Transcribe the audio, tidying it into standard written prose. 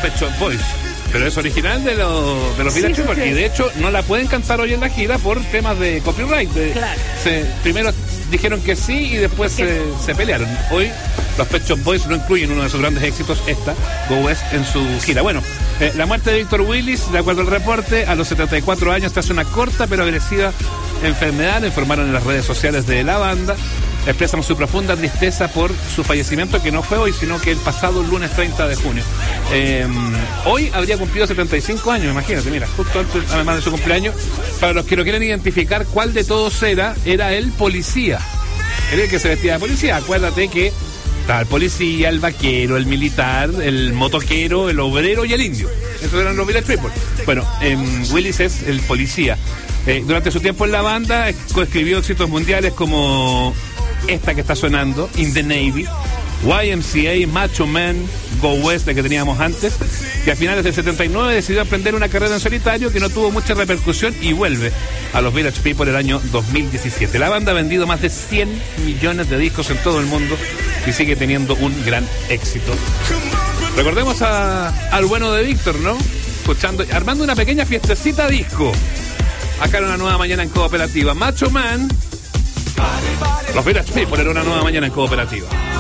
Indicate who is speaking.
Speaker 1: Pet Shop Boys. Pero es original de los Village People. Y de hecho no la pueden cantar hoy en la gira por temas de copyright.
Speaker 2: Claro.
Speaker 1: Primero dijeron que sí y después se pelearon. Hoy los Pet Shop Boys no incluyen uno de sus grandes éxitos, Go West, en su gira. Bueno, la muerte de Víctor Willis, de acuerdo al reporte, a los 74 años, tras una corta pero agresiva enfermedad, le informaron en las redes sociales de la banda. Expresan su profunda tristeza por su fallecimiento, que no fue hoy, sino que el pasado lunes 30 de junio. Hoy habría cumplido 75 años, imagínate, mira, justo antes, además de su cumpleaños. Para los que no quieren identificar cuál de todos era el policía. Era el que se vestía de policía. Acuérdate que estaba el policía, el vaquero, el militar, el motoquero, el obrero y el indio. Esos eran los Village People. Bueno, Willis es el policía. Durante su tiempo en la banda, coescribió éxitos mundiales como esta que está sonando, In the Navy, YMCA, Macho Man, Go West, la que teníamos antes, que a finales del 79 decidió emprender una carrera en solitario que no tuvo mucha repercusión y vuelve a los Village People el año 2017. La banda ha vendido más de 100 millones de discos en todo el mundo y sigue teniendo un gran éxito. Recordemos al bueno de Víctor, ¿no? Armando una pequeña fiestecita disco. Acá en Una Nueva Mañana en Cooperativa. Macho Man, los Village People, era Una Nueva Mañana en Cooperativa.